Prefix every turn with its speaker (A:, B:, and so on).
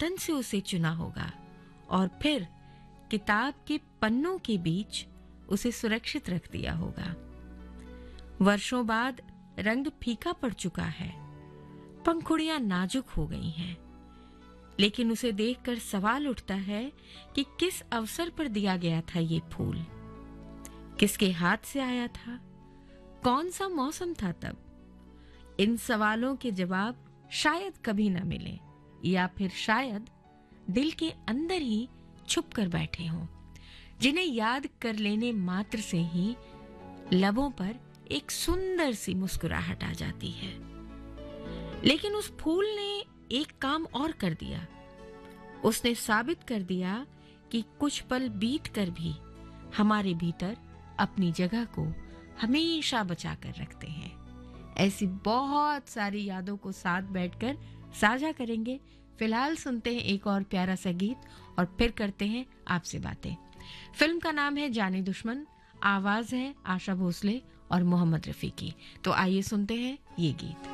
A: जतन से उसे चुना होगा और फिर किताब के पन्नों के बीच उसे सुरक्षित रख दिया होगा। वर्षों बाद रंग फीका पड़ चुका है, पंखुड़ियां नाजुक हो गई हैं, लेकिन उसे देखकर सवाल उठता है कि किस अवसर पर दिया गया था ये फूल, किसके हाथ से आया था, कौन सा मौसम था तब। इन सवालों के जवाब शायद कभी न मिले, या फिर शायद दिल के अंदर ही छुप कर बैठे हों, जिन्हें याद कर लेने मात्र से ही लबों पर एक सुंदर सी मुस्कुराहट आ जाती है। लेकिन उस फूल ने एक काम और कर दिया। उसने साबित कर दिया कि कुछ पल बीत कर भी हमारे भीतर अपनी जगह को हमेशा बचा कर रखते हैं। ऐसी बहुत सारी यादों को साथ बैठकर साझा करेंगे। फिलहाल सुनते हैं एक और प्यारा सा गीत और फिर करते हैं आपसे बातें। फिल्म का नाम है जाने दुश्मन, आवाज है आशा भोसले और मोहम्मद रफी की। तो आइए सुनते हैं ये गीत।